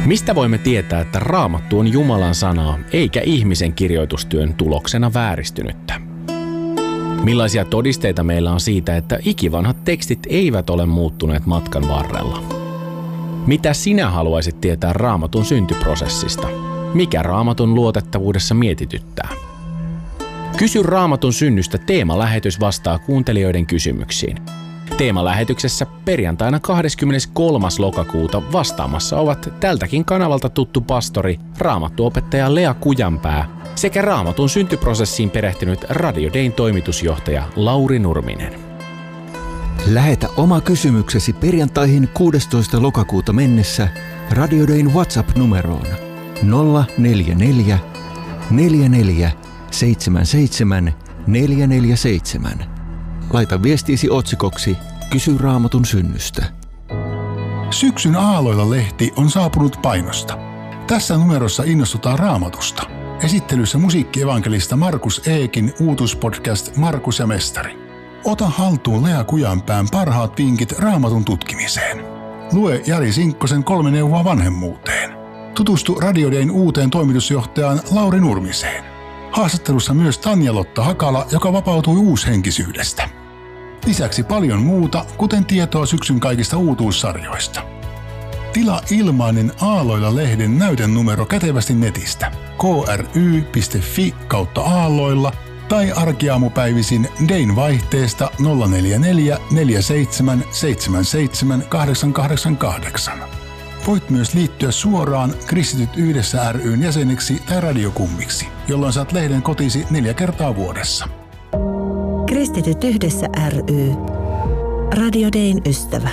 Mistä voimme tietää, että Raamattu on Jumalan sanaa, eikä ihmisen kirjoitustyön tuloksena vääristynyttä? Millaisia todisteita meillä on siitä, että ikivanhat tekstit eivät ole muuttuneet matkan varrella? Mitä sinä haluaisit tietää Raamatun syntyprosessista? Mikä Raamatun luotettavuudessa mietityttää? Kysy Raamatun synnystä teemalähetys vastaa kuuntelijoiden kysymyksiin. Teemalähetyksessä perjantaina 23. lokakuuta vastaamassa ovat tältäkin kanavalta tuttu pastori, raamattuopettaja Lea Kujanpää sekä Raamatun syntyprosessiin perehtynyt Radio Dayn toimitusjohtaja Lauri Nurminen. Lähetä oma kysymyksesi perjantaihin 16. lokakuuta mennessä Radio Dayn WhatsApp-numeroon 044 44 77 447. Laita viestiisi otsikoksi Kysy Raamatun synnystä. Syksyn Aalloilla-lehti on saapunut painosta. Tässä numerossa innostutaan Raamatusta. Esittelyssä musiikkievankelista Markus Eekin uutuspodcast Markus ja Mestari. Ota haltuun Lea Kujanpään parhaat vinkit Raamatun tutkimiseen. Lue Jari Sinkkosen 3 neuvoa vanhemmuuteen. Tutustu Radio Dayn uuteen toimitusjohtajaan Lauri Nurmiseen. Haastattelussa myös Tanja-Lotta Hakala, joka vapautui uushenkisyydestä. Lisäksi paljon muuta, kuten tietoa syksyn kaikista uutuussarjoista. Tilaa ilmainen Aalloilla-lehden näytennumero kätevästi netistä kry.fi/aalloilla tai arkiaamupäivisin Dayn vaihteesta 044 47 77 888. Voit myös liittyä suoraan Kristityt Yhdessä ry:n jäseneksi tai radiokummiksi, jolloin saat lehden kotisi 4 kertaa vuodessa. Kristityt Yhdessä ry. Radio Dayn ystävä.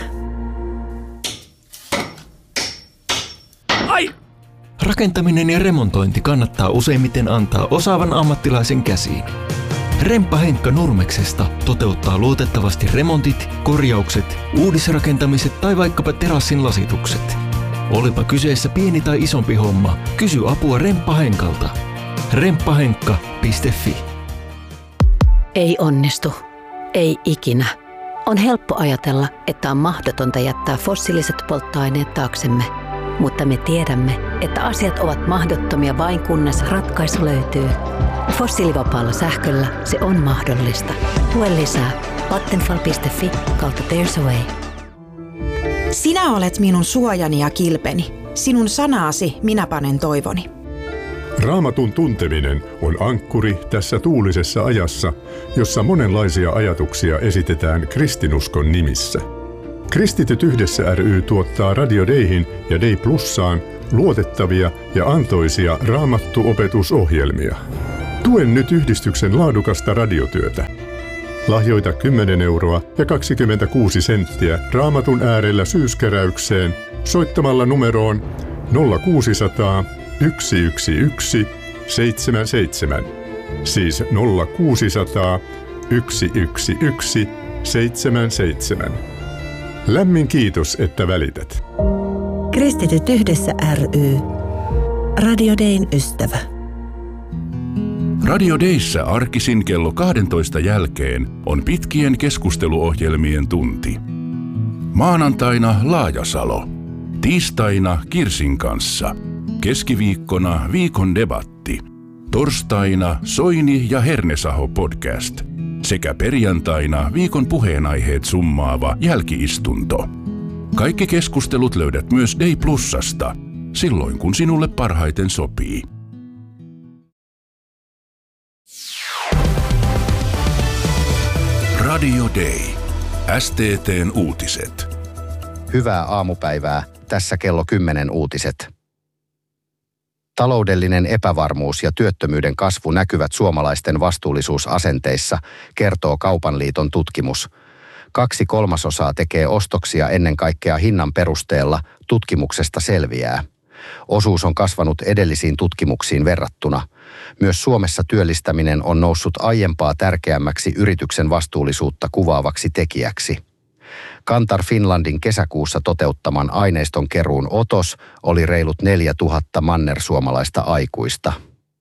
Ai! Rakentaminen ja remontointi kannattaa useimmiten antaa osaavan ammattilaisen käsiin. Remppa Henkka Nurmeksesta toteuttaa luotettavasti remontit, korjaukset, uudisrakentamiset tai vaikkapa terassin lasitukset. Olipa kyseessä pieni tai isompi homma, kysy apua Remppa Henkalta. remppahenkka.fi. Ei onnistu. Ei ikinä. On helppo ajatella, että on mahdotonta jättää fossiiliset polttoaineet taaksemme. Mutta me tiedämme, että asiat ovat mahdottomia vain kunnes ratkaisu löytyy. Fossiilivapaalla sähköllä se on mahdollista. Lue lisää vattenfall.fi/there's a way. Sinä olet minun suojani ja kilpeni. Sinun sanaasi minä panen toivoni. Raamatun tunteminen on ankkuri tässä tuulisessa ajassa, jossa monenlaisia ajatuksia esitetään kristinuskon nimissä. Kristityt Yhdessä ry tuottaa Radio Dayhin ja Day Plussaan luotettavia ja antoisia raamattuopetusohjelmia. Tuen nyt yhdistyksen laadukasta radiotyötä. Lahjoita 10 euroa ja 26 senttiä Raamatun äärellä syyskeräykseen soittamalla numeroon 0600 111 77, siis 0600 111 77. Lämmin kiitos, että välität. Kristityt Yhdessä ry. Radio Dayn ystävä. Radio Dayssä arkisin kello 12 jälkeen on pitkien keskusteluohjelmien tunti. Maanantaina Laajasalo. Tiistaina Kirsin kanssa. Keskiviikkona Viikon debatti. Torstaina Soini ja Hernesaho podcast. Sekä perjantaina viikon puheenaiheet summaava jälkiistunto. Kaikki keskustelut löydät myös Day Plussasta, silloin kun sinulle parhaiten sopii. Radio Day. STT:n uutiset. Hyvää aamupäivää. Tässä kello 10 uutiset. Taloudellinen epävarmuus ja työttömyyden kasvu näkyvät suomalaisten vastuullisuusasenteissa, kertoo Kaupan liiton tutkimus. 2/3 tekee ostoksia ennen kaikkea hinnan perusteella, tutkimuksesta selviää. Osuus on kasvanut edellisiin tutkimuksiin verrattuna. Myös Suomessa työllistäminen on noussut aiempaa tärkeämmäksi yrityksen vastuullisuutta kuvaavaksi tekijäksi. Kantar Finlandin kesäkuussa toteuttaman aineiston keruun otos oli reilut 4000 mannersuomalaista aikuista.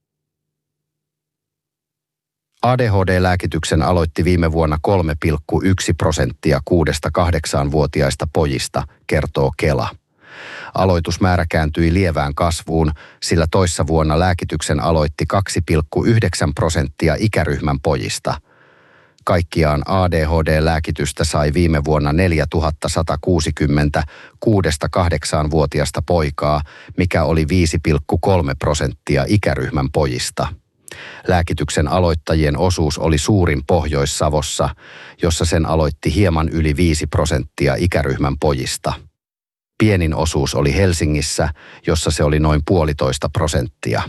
ADHD-lääkityksen aloitti viime vuonna 3,1% 6-8-vuotiaista pojista, kertoo Kela. Aloitusmäärä kääntyi lievään kasvuun, sillä toissa vuonna lääkityksen aloitti 2,9% ikäryhmän pojista. Kaikkiaan ADHD-lääkitystä sai viime vuonna 4160 6-8-vuotiaista poikaa, mikä oli 5,3% ikäryhmän pojista. Lääkityksen aloittajien osuus oli suurin Pohjois-Savossa, jossa sen aloitti hieman yli 5% ikäryhmän pojista. Pienin osuus oli Helsingissä, jossa se oli noin 1,5%.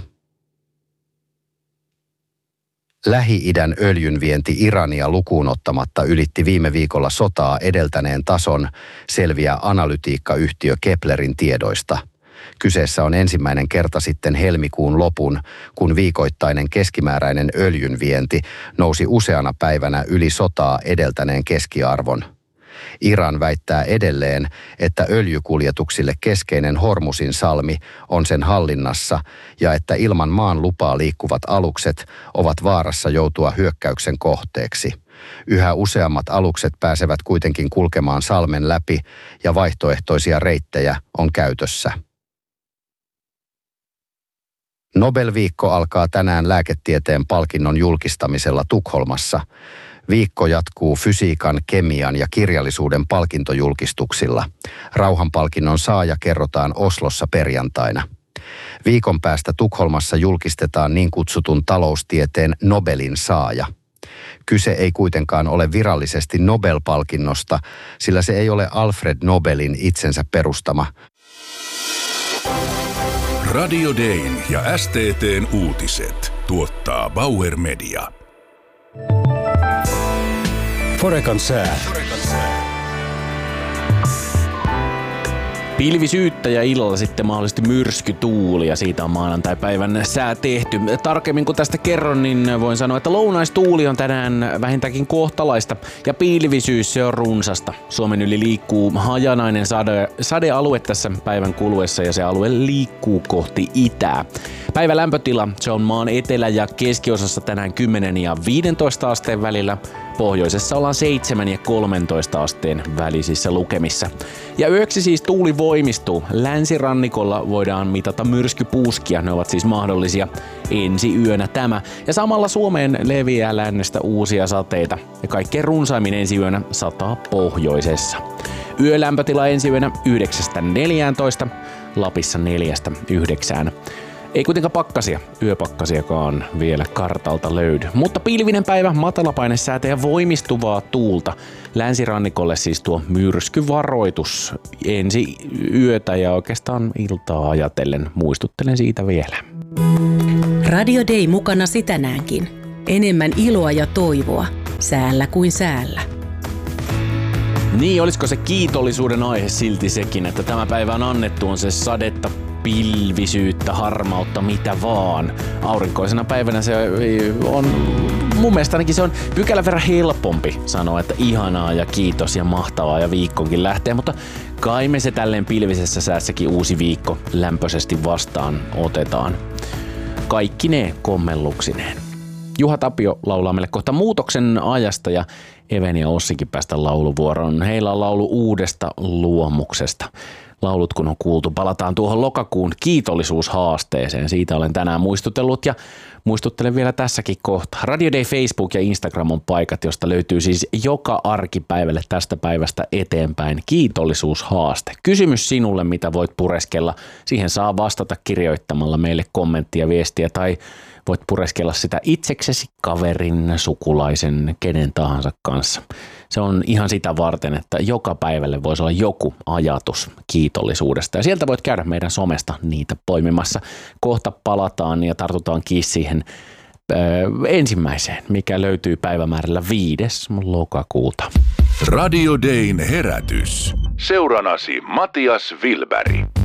Lähi-idän öljynvienti Irania lukuun ottamatta ylitti viime viikolla sotaa edeltäneen tason, selviää analytiikkayhtiö Keplerin tiedoista. Kyseessä on ensimmäinen kerta sitten helmikuun lopun, kun viikoittainen keskimääräinen öljynvienti nousi useana päivänä yli sotaa edeltäneen keskiarvon. Iran väittää edelleen, että öljykuljetuksille keskeinen Hormusin salmi on sen hallinnassa ja että ilman maan lupaa liikkuvat alukset ovat vaarassa joutua hyökkäyksen kohteeksi. Yhä useammat alukset pääsevät kuitenkin kulkemaan salmen läpi ja vaihtoehtoisia reittejä on käytössä. Nobel-viikko alkaa tänään lääketieteen palkinnon julkistamisella Tukholmassa. Viikko jatkuu fysiikan, kemian ja kirjallisuuden palkintojulkistuksilla. Rauhanpalkinnon saaja kerrotaan Oslossa perjantaina. Viikon päästä Tukholmassa julkistetaan niin kutsutun taloustieteen Nobelin saaja. Kyse ei kuitenkaan ole virallisesti Nobel-palkinnosta, sillä se ei ole Alfred Nobelin itsensä perustama. Radio Dayn ja STT:n uutiset tuottaa Bauer Media. Forekan sää. Pilvisyyttä ja illalla sitten mahdollisesti myrskytuuli ja siitä on maanantai-päivän sää tehty. Tarkemmin kun tästä kerron, niin voin sanoa, että lounaistuuli on tänään vähintäänkin kohtalaista ja pilvisyys se on runsasta. Suomen yli liikkuu hajanainen sadealue tässä päivän kuluessa ja se alue liikkuu kohti itää. Päivän lämpötila se on maan etelä- ja keskiosassa tänään 10 ja 15 asteen välillä. Pohjoisessa ollaan 7 ja 13 asteen välisissä lukemissa. Ja yöksi siis tuuli voimistuu. Länsirannikolla voidaan mitata myrskypuuskia. Ne ovat siis mahdollisia ensi yönä tämä. Ja samalla Suomeen leviää lännestä uusia sateita. Ja kaikkein runsaimmin ensi yönä sataa pohjoisessa. Yölämpötila ensi yönä 9-14, Lapissa 4-9. Ei kuitenkaan pakkasia, yöpakkasiakaan vielä kartalta löydy. Mutta pilvinen päivä, matalapainesäätä ja voimistuvaa tuulta. Länsirannikolle siis tuo myrskyvaroitus ensi yötä ja oikeastaan iltaa ajatellen. Muistuttelen siitä vielä. Radio Day mukanasi tänäänkin. Enemmän iloa ja toivoa, säällä kuin säällä. Niin, olisiko se kiitollisuuden aihe silti sekin, että tämä päivä on annettu, on se sadetta, pilvisyyttä, harmautta, mitä vaan. Aurinkoisena päivänä se on, mun mielestä ainakin se on pykälän verran helpompi sanoa, että ihanaa ja kiitos ja mahtavaa ja viikkoonkin lähtee, mutta kai me se tälleen pilvisessä säässäkin uusi viikko lämpöisesti vastaan otetaan. Kaikki ne kommelluksineen. Juha Tapio laulaa meille kohta muutoksen ajasta ja Eveni ja Ossikin päästä lauluvuoroon. Heillä on laulu uudesta luomuksesta. Laulut kun on kuultu, palataan tuohon lokakuun kiitollisuushaasteeseen. Siitä olen tänään muistutellut ja muistuttelen vielä tässäkin kohtaa. Radio Day Facebook ja Instagram on paikat, josta löytyy siis joka arkipäivälle tästä päivästä eteenpäin kiitollisuushaaste. Kysymys sinulle, mitä voit pureskella. Siihen saa vastata kirjoittamalla meille kommenttia, viestiä tai voit pureskella sitä itseksesi, kaverin, sukulaisen, kenen tahansa kanssa. Se on ihan sitä varten, että joka päivälle voisi olla joku ajatus kiitollisuudesta. Ja sieltä voit käydä meidän somesta niitä poimimassa. Kohta palataan ja tartutaan kiinni siihen ensimmäiseen, mikä löytyy päivämäärällä 5. lokakuuta. Radio Dayn herätys. Seuranasi Matias Wilberg.